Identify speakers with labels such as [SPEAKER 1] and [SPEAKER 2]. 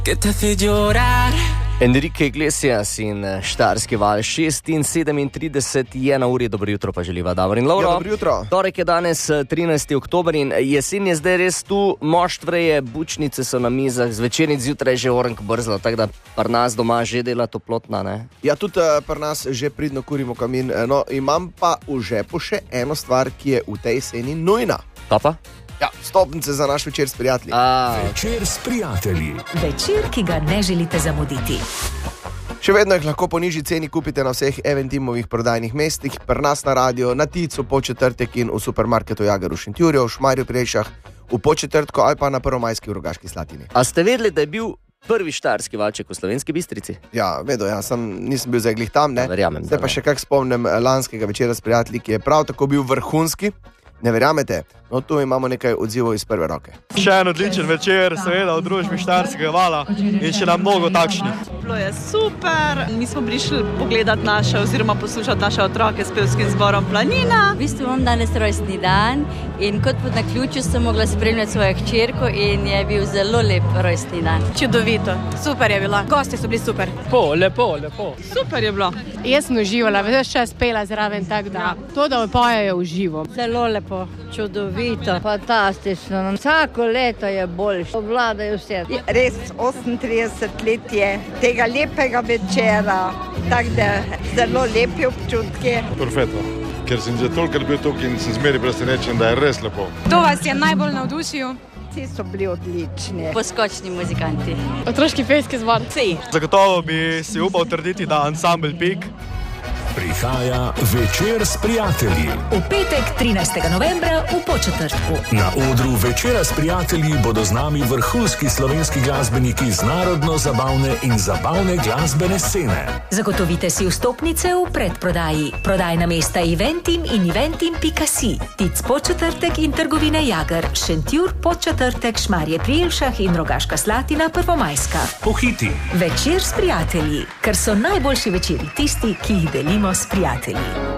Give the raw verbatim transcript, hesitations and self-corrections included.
[SPEAKER 1] que te hace llorar.
[SPEAKER 2] Enrique Iglesias in Štajerski val šest in sedemintrideset je na uri. Dobro jutro pa želiva Davor in Lovro.
[SPEAKER 3] Ja, dobro jutro.
[SPEAKER 2] Torek je danes trinajsti oktober in jesen je zdaj res tu, moštveje, bučnice so na mizah, zvečer in zjutraj že orenk brzlo, tako da pri nas doma že dela toplotna, ne?
[SPEAKER 3] Ja, tudi uh, pri nas že pridno kurimo kamin. No, imam pa v žepu še eno stvar, ki je v tej jeseni nujna.
[SPEAKER 2] Pa pa?
[SPEAKER 3] Ja, stopnice za naš večer s prijatelji.
[SPEAKER 2] A,
[SPEAKER 4] Večer s prijatelji.
[SPEAKER 5] Večer, ki ga ne želite zamuditi.
[SPEAKER 3] Še vedno jih lahko po nižji ceni kupite na vseh Eventimovih prodajnih mestih, pri nas na radio, na Ticu, Podčetrtek in v supermarketu Jager v Šentjurju, v Šmarju pri Jelšah, v Podčetrtku ali pa na Prvomajski v Rogaški Slatini.
[SPEAKER 2] a ste vedeli, da je bil prvi štajerski valček v Slovenski Bistrici?
[SPEAKER 3] Ja, vedo, ja, sem, nisem bil zdaj glih tam, ne?
[SPEAKER 2] Ja, verjamem,
[SPEAKER 3] Zdaj
[SPEAKER 2] da
[SPEAKER 3] pa
[SPEAKER 2] ne.
[SPEAKER 3] še kak spomnim lanskega večera s prijatelji, ki je prav tako bil vrhunski. Ne verjamete? No, tu imamo nekaj odzivov iz prve roke.
[SPEAKER 6] Še en odličen večer, seveda v družbi Štajerskega vala in še na mnogo takšnih.
[SPEAKER 7] Bilo je super, mi smo prišli pogledati naše oziroma poslušati naše otroke s pevskim zborom Planina.
[SPEAKER 8] V bistvu imam danes rojstni dan in kot po naključju sem mogla spremljati svojo hčerko in je bil zelo lep rojstni dan.
[SPEAKER 7] Čudovito, super je bilo, gosti so bili super.
[SPEAKER 6] Lepo, lepo, lepo.
[SPEAKER 7] Super je bilo.
[SPEAKER 9] Jaz sem uživala, ves čas pela zraven, tako da to, da pojejo v živo.
[SPEAKER 8] Zelo lepo, čudovito, fantastično. Vsako leto je boljše, obvladajo vse.
[SPEAKER 10] Res osemintrideset let je tega lepega večera, tako da zelo lepi občutki.
[SPEAKER 11] Perfetno, ker sem že tolikrat bil tukaj in sem zmeri presenečen, da je res lepo.
[SPEAKER 9] Kdo vas je najbolj navdušil?
[SPEAKER 10] Vsi so bili odlični.
[SPEAKER 8] Poskočni muzikanti.
[SPEAKER 9] Otroški pevski zbor.
[SPEAKER 7] Vsi.
[SPEAKER 6] Zagotovo bi si upal trditi, da ansambel Pik.
[SPEAKER 4] Prihaja Večer s prijatelji.
[SPEAKER 5] V petek, trinajstega novembra v Podčetrtku.
[SPEAKER 4] Na odru Večera s prijatelji bodo z nami vrhunski slovenski glasbeniki z narodno-zabavne in zabavne glasbene scene.
[SPEAKER 5] Zagotovite si vstopnice v predprodaji. Prodajna mesta Eventim in eventim pika si. Tic Podčetrtek in trgovine Jager, Šentjur, Podčetrtek, Šmarje pri Jelšah in Rogaška Slatina, Prvomajska.
[SPEAKER 4] Pohiti.
[SPEAKER 5] Večer s prijatelji, ker so najboljši večeri tisti, ki jih delimo s prijatelji.